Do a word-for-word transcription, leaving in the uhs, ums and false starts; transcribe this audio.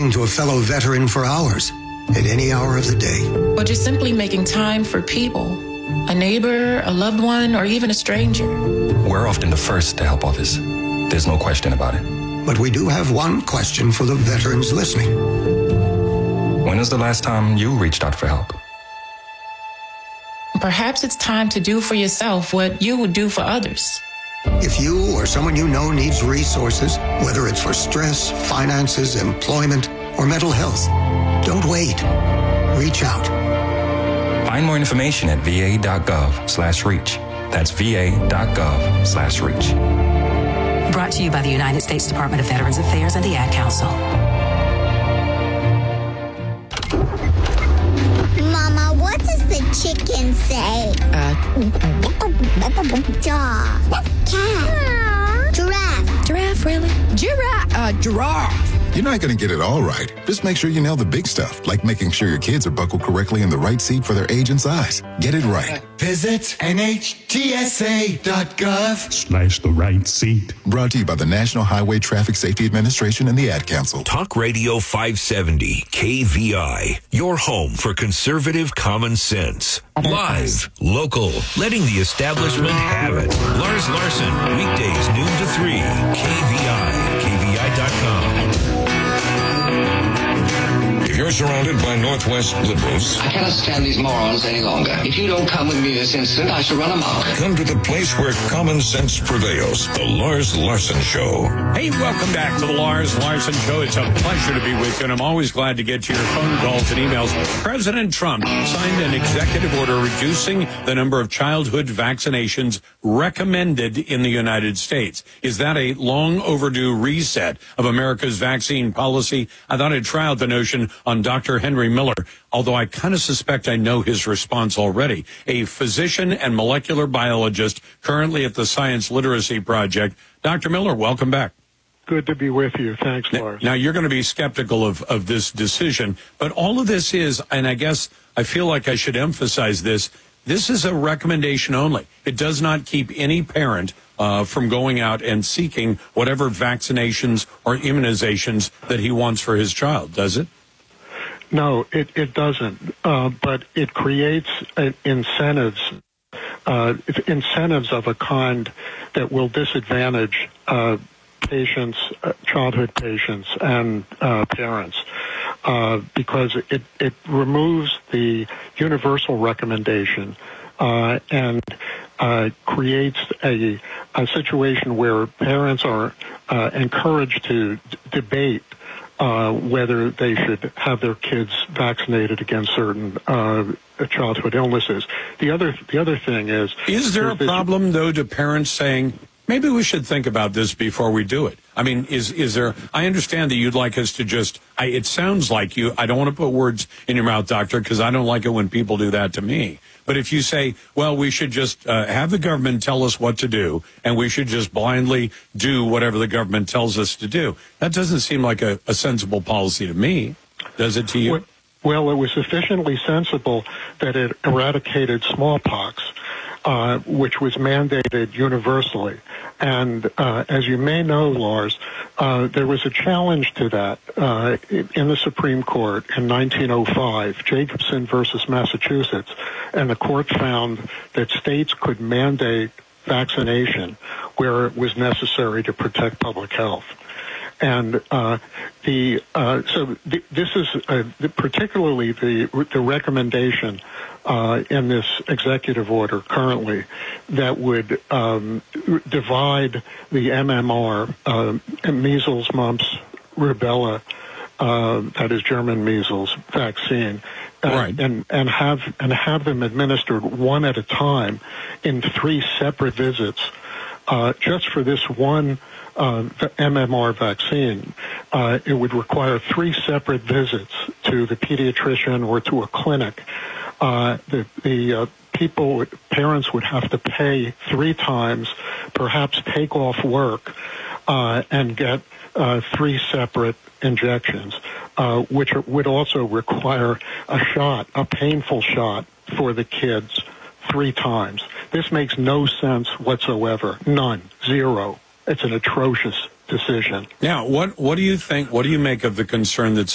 talking to a fellow veteran for hours, at any hour of the day. Or just simply making time for people, a neighbor, a loved one, or even a stranger. We're often the first to help others. There's no question about it. But we do have one question for the veterans listening. When was the last time you reached out for help? Perhaps it's time to do for yourself what you would do for others. If you or someone you know needs resources, whether it's for stress, finances, employment, or mental health, don't wait. Reach out. Find more information at va.gov slash reach. That's va.gov slash reach. Brought to you by the United States Department of Veterans Affairs and the Ad Council. Mama, what does the chicken say? Uh, Dog. Cat. Giraffe. Giraffe, really? Giraffe. Uh, giraffe. You're not going to get it all right. Just make sure you nail the big stuff, like making sure your kids are buckled correctly in the right seat for their age and size. Get it right. Visit N H T S A dot gov slash the right seat. Brought to you by the National Highway Traffic Safety Administration and the Ad Council. Talk Radio five seventy, K V I, your home for conservative common sense. Live, local, letting the establishment have it. Lars Larson, weekdays noon to three, K V I, K V I dot com. If you're surrounded by Northwest liberals, I cannot stand these morons any longer. If you don't come with me this instant, I shall run amok. Come to the place where common sense prevails. The Lars Larson Show. Hey, welcome back to the Lars Larson Show. It's a pleasure to be with you, and I'm always glad to get to your phone calls and emails. President Trump signed an executive order reducing the number of childhood vaccinations recommended in the United States. Is that a long overdue reset of America's vaccine policy? I thought I'd try out the notion on Doctor Henry Miller, although I kind of suspect I know his response already. A physician and molecular biologist currently at the Science Literacy Project. Doctor Miller, welcome back. Good to be with you. Thanks, Lars. Now, you're going to be skeptical of, of this decision, but all of this is, and I guess I feel like I should emphasize this, this is a recommendation only. It does not keep any parent uh, from going out and seeking whatever vaccinations or immunizations that he wants for his child, does it? No, it, it doesn't, uh, but it creates uh, incentives, uh, incentives of a kind that will disadvantage uh, patients, uh, childhood patients, and uh, parents, uh, because it, it removes the universal recommendation uh, and uh, creates a, a situation where parents are uh, encouraged to d- debate Uh, whether they should have their kids vaccinated against certain uh, childhood illnesses. The other, the other thing is, is there a problem though to parents saying maybe we should think about this before we do it? I mean, is is there? I understand that you'd like us to just. I, it sounds like you. I don't want to put words in your mouth, doctor, because I don't like it when people do that to me. But if you say, well, we should just uh, have the government tell us what to do, and we should just blindly do whatever the government tells us to do, that doesn't seem like a, a sensible policy to me. Does it to you? Well, well, it was sufficiently sensible that it eradicated smallpox, uh, which was mandated universally. And uh, as you may know, Lars, uh, there was a challenge to that uh, in the Supreme Court in nineteen oh five, Jacobson versus Massachusetts, and the court found that states could mandate vaccination where it was necessary to protect public health. And uh, the uh, so th- this is uh, particularly the the recommendation uh, in this executive order currently that would um, divide the M M R, uh, measles, mumps, rubella, uh, that is German measles vaccine, uh, right. and and have and have them administered one at a time in three separate visits, uh, just for this one. Uh, the M M R vaccine, uh, it would require three separate visits to the pediatrician or to a clinic. Uh, the the uh, people, parents would have to pay three times, perhaps take off work, uh, and get uh, three separate injections, uh, which would also require a shot, a painful shot for the kids three times. This makes no sense whatsoever. None. Zero. It's an atrocious decision. Now, what what do you think? What do you make of the concern that's